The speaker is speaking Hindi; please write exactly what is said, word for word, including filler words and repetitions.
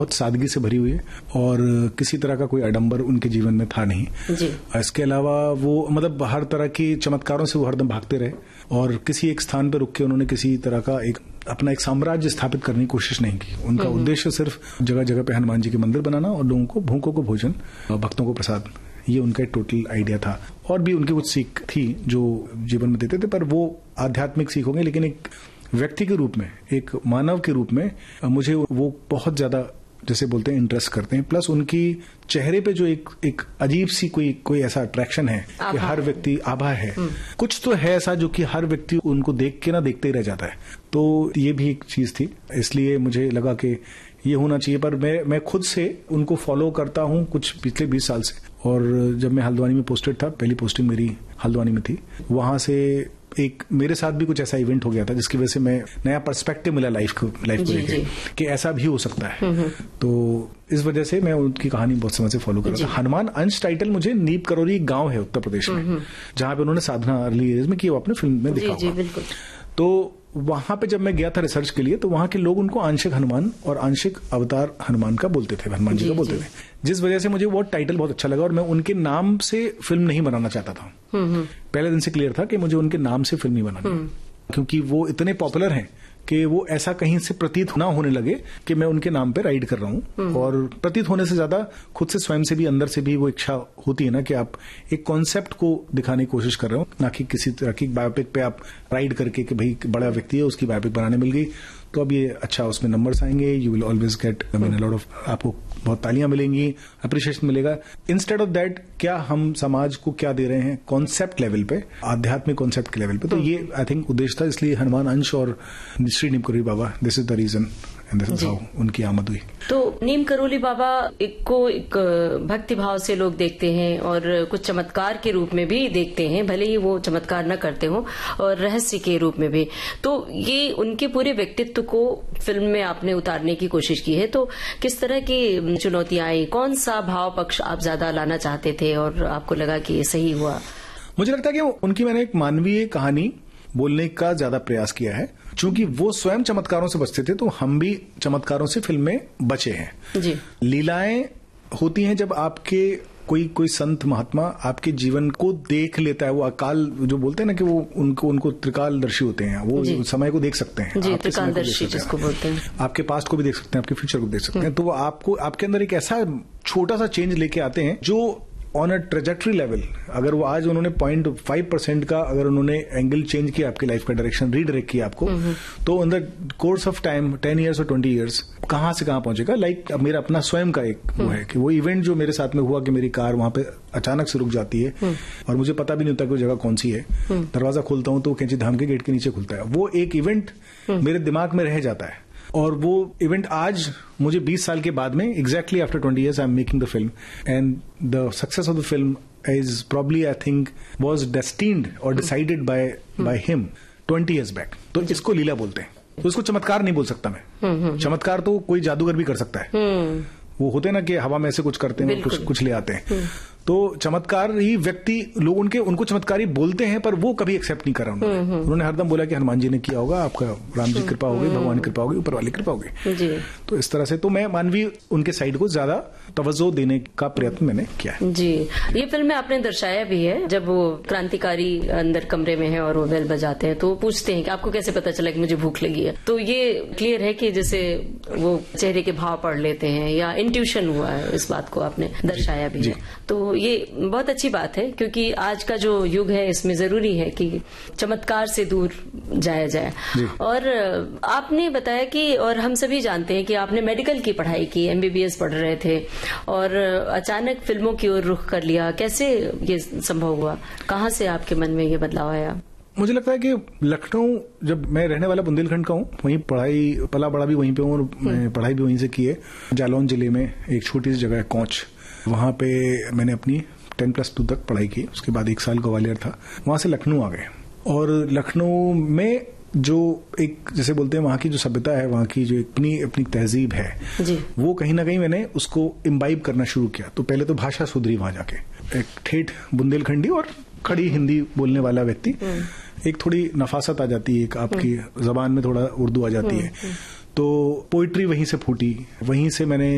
बहुत सादगी से भरी हुई है और किसी तरह का कोई आडंबर उनके जीवन में था नहीं जी। इसके अलावा वो मतलब हर तरह की चमत्कारों से वो हरदम भागते रहे और किसी एक स्थान पर रुक के उन्होंने किसी तरह का एक अपना एक साम्राज्य स्थापित करने की कोशिश नहीं की। उनका उद्देश्य सिर्फ जगह जगह पे हनुमान जी के मंदिर बनाना और लोगों को भूखों को भोजन, भक्तों को प्रसाद, ये उनका एक टोटल आइडिया था। और भी उनकी कुछ सीख थी जो जीवन में देते थे, पर वो आध्यात्मिक सीख हो गई, लेकिन एक व्यक्ति के रूप में, एक मानव के रूप में मुझे वो बहुत ज्यादा जैसे बोलते हैं इंटरेस्ट करते हैं। प्लस उनकी चेहरे पे जो एक एक अजीब सी कोई कोई ऐसा अट्रैक्शन है कि हर व्यक्ति आभा है, कुछ तो है ऐसा जो कि हर व्यक्ति उनको देख के ना देखते ही रह जाता है। तो ये भी एक चीज थी, इसलिए मुझे लगा कि ये होना चाहिए। पर मैं मैं खुद से उनको फॉलो करता हूं कुछ पिछले बीस साल से, और जब मैं हल्द्वानी में पोस्टेड था, पहली पोस्टिंग मेरी हल्द्वानी में थी, वहां से एक मेरे साथ भी कुछ ऐसा इवेंट हो गया था जिसकी वजह से मैं नया पर्सपेक्टिव मिला लाइफ को लाइफ को लेकर कि ऐसा भी हो सकता है। तो इस वजह से मैं उनकी कहानी बहुत समय से फॉलो कर रहा था। हनुमान अंश टाइटल मुझे नीप करोरी गांव है उत्तर प्रदेश में, जहां पे उन्होंने साधना अर्ली एज में की, वो अपने फिल्म में दिखा होगा। तो वहां पे जब मैं गया था रिसर्च के लिए, तो वहां के लोग उनको आंशिक हनुमान और आंशिक अवतार हनुमान का बोलते थे, हनुमान जी, जी का बोलते जी. थे, जिस वजह से मुझे वो टाइटल बहुत अच्छा लगा और मैं उनके नाम से फिल्म नहीं बनाना चाहता था। पहले दिन से क्लियर था कि मुझे उनके नाम से फिल्म नहीं बनानी, क्योंकि वो इतने पॉपुलर हैं कि वो ऐसा कहीं से प्रतीत ना होने लगे कि मैं उनके नाम पे राइड कर रहा हूं। और प्रतीत होने से ज्यादा खुद से स्वयं से भी अंदर से भी वो इच्छा होती है ना कि आप एक कॉन्सेप्ट को दिखाने की कोशिश कर रहे हो, ना कि किसी तरह की बायोपिक पे आप राइड करके कि भाई बड़ा व्यक्ति है उसकी बायोपिक बनाने मिल गई तो अब ये अच्छा उसमें नंबर्स आएंगे, you will always get I mean a lot of, आपको बहुत तालियां मिलेंगी, अप्रिशिएशन मिलेगा। इंस्टेड ऑफ दैट क्या हम समाज को क्या दे रहे हैं कॉन्सेप्ट लेवल पे, आध्यात्मिक कॉन्सेप्ट के लेवल पे। तो ये आई थिंक उद्देश्य था, इसलिए हनुमान अंश और Shri Neem Karoli Baba, this is the reason and this is how उनकी आमद हुई। तो नीम करोली बाबा एक को एक भक्ति भाव से लोग देखते हैं और कुछ चमत्कार के रूप में भी देखते हैं, भले ही वो चमत्कार न करते हो, और रहस्य के रूप में भी। तो ये उनके पूरे व्यक्तित्व को फिल्म में आपने उतारने की कोशिश की है, तो किस तरह की चुनौतियां आई, कौन सा भाव पक्ष आप ज्यादा लाना चाहते थे और आपको लगा कि ये सही हुआ? मुझे लगता है कि उनकी मैंने एक मानवीय कहानी बोलने का ज्यादा प्रयास किया है। चूंकि वो स्वयं चमत्कारों से बचते थे, तो हम भी चमत्कारों से फिल्म में बचे हैं। जी। लीलाएं होती हैं जब आपके कोई कोई संत महात्मा आपके जीवन को देख लेता है। वो अकाल जो बोलते हैं ना कि वो उनको उनको त्रिकालदर्शी होते हैं, वो समय को देख सकते हैं, जी, त्रिकालदर्शी जिसको बोलते हैं, आपके पास्ट को भी देख सकते हैं, आपके फ्यूचर को देख सकते हैं। तो वो आपको आपके अंदर एक ऐसा छोटा सा चेंज लेके आते हैं जो ऑन अ ट्रेजेक्टरी लेवल, अगर वो आज उन्होंने पॉइंट फाइव परसेंट का अगर उन्होंने एंगल चेंज किया आपकी लाइफ का, डायरेक्शन रीडायरेक्ट किया आपको, तो in the course of time ten years और ट्वेंटी ईयर्स कहां से कहां पहुंचेगा। लाइक like, मेरा अपना स्वयं का एक वो है कि वो इवेंट जो मेरे साथ में हुआ कि मेरी कार वहां पे अचानक से रुक जाती है और मुझे पता भी नहीं होता कि वो जगह कौन सी है। दरवाजा खोलता हूं तो कैंची धाम के गेट के नीचे खुलता है। वो एक इवेंट मेरे दिमाग में रह जाता है, और वो इवेंट आज मुझे बीस साल के बाद में exactly after twenty years I am making the film, and the success of the film is probably I think was destined और decided by by him twenty years back. तो इसको लीला बोलते हैं। तो इसको चमत्कार नहीं बोल सकता मैं। चमत्कार तो कोई जादूगर भी कर सकता है, वो होते हैं ना कि हवा में से कुछ करते हैं, कुछ कुछ ले आते हैं। तो चमत्कार ही व्यक्ति लोग उनके उनको चमत्कारी बोलते हैं, पर वो कभी एक्सेप्ट नहीं करा उन्होंने। उन्होंने हरदम बोला कि हनुमान जी ने किया होगा, आपका राम जी कृपा होगी, भगवान की कृपा होगी, ऊपर वाली कृपा होगी। तो इस तरह से तो मैं मानवीय उनके साइड को ज्यादा तवज्जो देने का प्रयत्न मैंने किया है। जी, ये फिल्म में आपने दर्शाया भी है, जब वो क्रांतिकारी अंदर कमरे में है और वो बेल बजाते हैं तो पूछते हैं कि आपको कैसे पता चला कि मुझे भूख लगी है। तो ये क्लियर है कि जैसे वो चेहरे के भाव पढ़ लेते हैं या इंट्यूशन हुआ है, इस बात को आपने दर्शाया भी है। तो ये बहुत अच्छी बात है, क्योंकि आज का जो युग है इसमें जरूरी है कि चमत्कार से दूर जाया जाए। और आपने बताया कि, और हम सभी जानते हैं कि आपने मेडिकल की पढ़ाई की, एमबीबीएस पढ़ रहे थे और अचानक फिल्मों की ओर रुख कर लिया। कैसे ये संभव हुआ, कहाँ से आपके मन में ये बदलाव आया? मुझे लगता है कि लखनऊ, जब मैं रहने वाला बुंदेलखंड का हूँ, वहीं पढ़ाई पला बड़ा भी वहीं पे हूँ और मैं पढ़ाई भी वहीं से की है। जालौन जिले में एक छोटी सी जगह है कोंच, वहां पे मैंने अपनी टेन प्लस टू तक पढ़ाई की। उसके बाद एक साल ग्वालियर था, वहां से लखनऊ आ गए। और लखनऊ में जो एक जैसे बोलते हैं वहां की जो सभ्यता है, वहां की जो अपनी अपनी तहजीब है जी, वो कहीं ना कहीं मैंने उसको इम्बाइब करना शुरू किया। तो पहले तो भाषा सुधरी वहां जाके, एक ठेठ बुंदेलखंडी और खड़ी हिंदी बोलने वाला व्यक्ति, एक थोड़ी नफासत आ जाती है, एक आपकी जबान में थोड़ा उर्दू आ जाती है। तो पोइट्री वहीं से फूटी, वहीं से मैंने